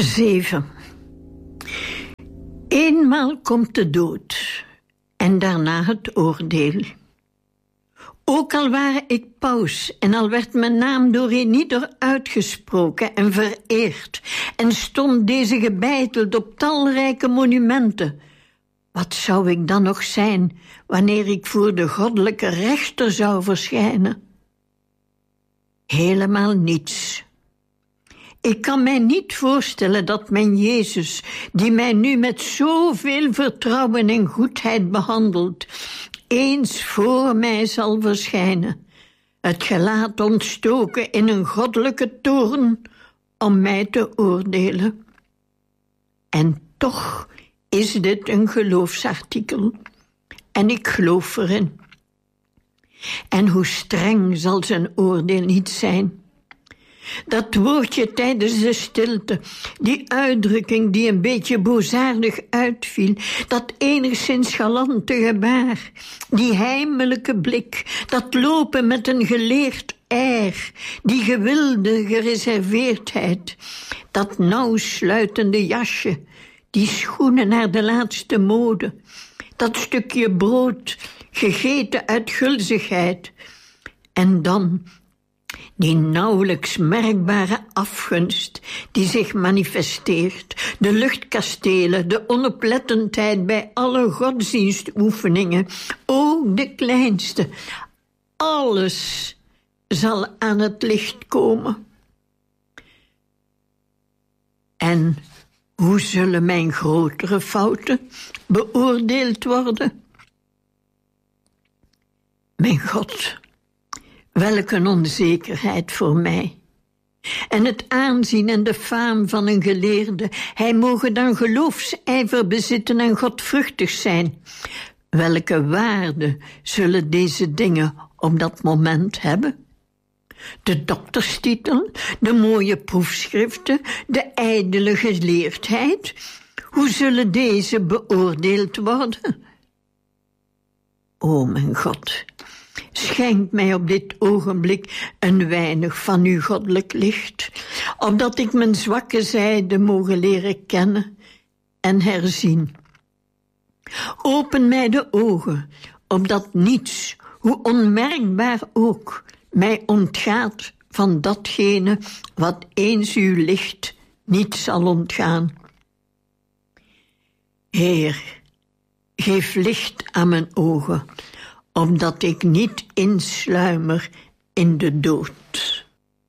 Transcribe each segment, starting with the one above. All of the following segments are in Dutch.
7. Eenmaal komt de dood en daarna het oordeel. Ook al ware ik paus en al werd mijn naam door ieder uitgesproken en vereerd en stond deze gebeiteld op talrijke monumenten, wat zou ik dan nog zijn wanneer ik voor de goddelijke rechter zou verschijnen? Helemaal niets. Ik kan mij niet voorstellen dat mijn Jezus, die mij nu met zoveel vertrouwen en goedheid behandelt, eens voor mij zal verschijnen, het gelaat ontstoken in een goddelijke toorn om mij te oordelen. En toch is dit een geloofsartikel en ik geloof erin. En hoe streng zal zijn oordeel niet zijn? Dat woordje tijdens de stilte, die uitdrukking die een beetje boosaardig uitviel, dat enigszins galante gebaar, die heimelijke blik, dat lopen met een geleerd air, die gewilde gereserveerdheid, dat nauwsluitende jasje, die schoenen naar de laatste mode, dat stukje brood, gegeten uit gulzigheid, en dan die nauwelijks merkbare afgunst die zich manifesteert, de luchtkastelen, de onoplettendheid bij alle godsdienstoefeningen, ook de kleinste, alles zal aan het licht komen. En hoe zullen mijn grotere fouten beoordeeld worden? Mijn God, welk een onzekerheid voor mij. En het aanzien en de faam van een geleerde, hij moge dan geloofsijver bezitten en godvruchtig zijn. Welke waarde zullen deze dingen op dat moment hebben? De dokterstitel, de mooie proefschriften, de ijdele geleerdheid, hoe zullen deze beoordeeld worden? O mijn God, schenk mij op dit ogenblik een weinig van uw goddelijk licht, opdat ik mijn zwakke zijde mogen leren kennen en herzien. Open mij de ogen, opdat niets, hoe onmerkbaar ook, mij ontgaat van datgene wat eens uw licht niet zal ontgaan. Heer, geef licht aan mijn ogen, omdat ik niet insluimer in de dood.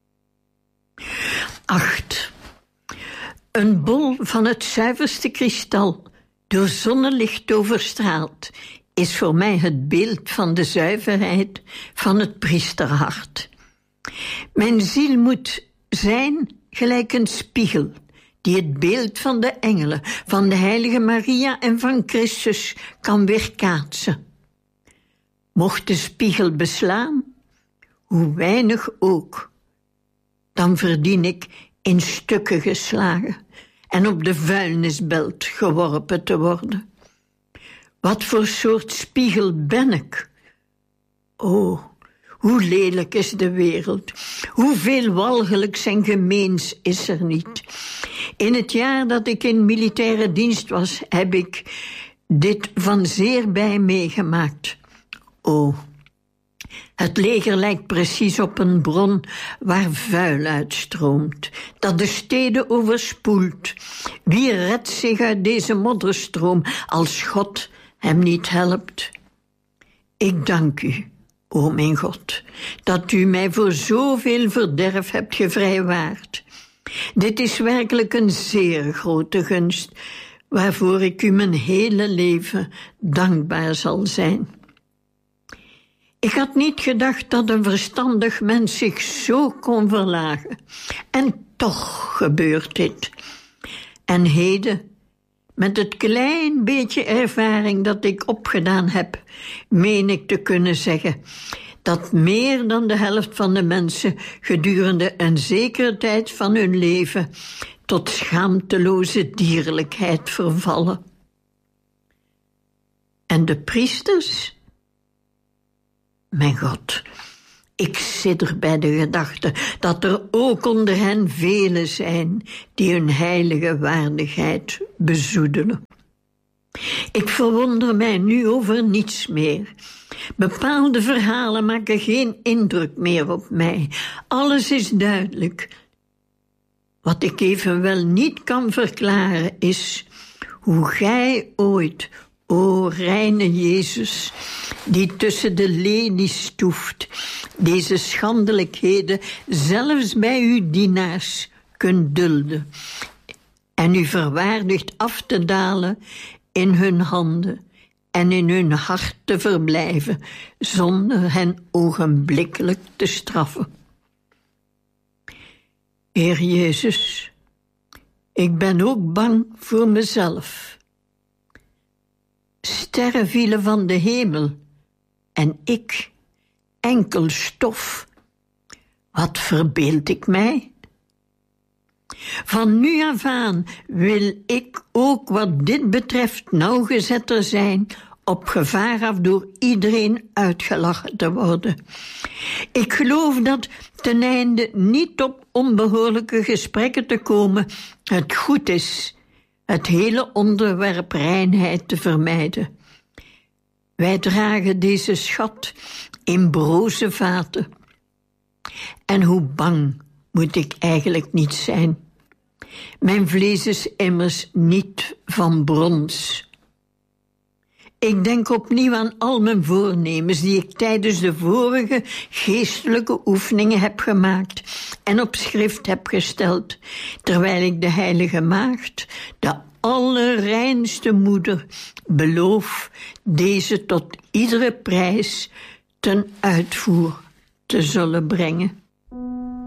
8. Een bol van het zuiverste kristal, door zonnelicht overstraald, is voor mij het beeld van de zuiverheid van het priesterhart. Mijn ziel moet zijn gelijk een spiegel, die het beeld van de engelen, van de heilige Maria en van Christus kan weerkaatsen. Mocht de spiegel beslaan, hoe weinig ook, dan verdien ik in stukken geslagen en op de vuilnisbelt geworpen te worden. Wat voor soort spiegel ben ik? O, hoe lelijk is de wereld, hoeveel walgelijks en gemeens is er niet. In het jaar dat ik in militaire dienst was, heb ik dit van zeer bij meegemaakt. O, het leger lijkt precies op een bron waar vuil uitstroomt, dat de steden overspoelt. Wie redt zich uit deze modderstroom als God hem niet helpt? Ik dank u, o mijn God, dat u mij voor zoveel verderf hebt gevrijwaard. Dit is werkelijk een zeer grote gunst, waarvoor ik u mijn hele leven dankbaar zal zijn. Ik had niet gedacht dat een verstandig mens zich zo kon verlagen. En toch gebeurt dit. En heden, met het klein beetje ervaring dat ik opgedaan heb, meen ik te kunnen zeggen dat meer dan de helft van de mensen gedurende een zekere tijd van hun leven tot schaamteloze dierlijkheid vervallen. En de priesters? Mijn God, Ik sidder bij de gedachte dat er ook onder hen velen zijn die hun heilige waardigheid bezoedelen. Ik verwonder mij nu over niets meer. Bepaalde verhalen maken geen indruk meer op mij. Alles is duidelijk. Wat ik evenwel niet kan verklaren is hoe gij ooit, o reine Jezus, die tussen de lelies stoeft, deze schandelijkheden zelfs bij uw dienaars kunt dulden en u verwaardigt af te dalen in hun handen en in hun hart te verblijven, zonder hen ogenblikkelijk te straffen. Heer Jezus, ik ben ook bang voor mezelf. Sterren vielen van de hemel en ik, enkel stof. Wat verbeeld ik mij? Van nu af aan wil ik ook wat dit betreft nauwgezetter zijn, op gevaar af door iedereen uitgelachen te worden. Ik geloof dat ten einde niet op onbehoorlijke gesprekken te komen, het goed is het hele onderwerp reinheid te vermijden. Wij dragen deze schat in broze vaten. En hoe bang moet ik eigenlijk niet zijn? Mijn vlees is immers niet van brons. Ik denk opnieuw aan al mijn voornemens die ik tijdens de vorige geestelijke oefeningen heb gemaakt en op schrift heb gesteld, terwijl ik de heilige maagd, de allerreinste moeder, beloof deze tot iedere prijs ten uitvoer te zullen brengen.